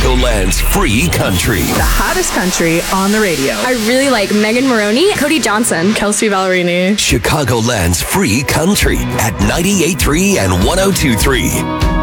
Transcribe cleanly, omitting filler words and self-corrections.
Chicagoland's free country. The hottest country on the radio. I really like Megan Maroney, Cody Johnson, Kelsey Ballerini. Chicagoland's free country at 98.3 and 102.3.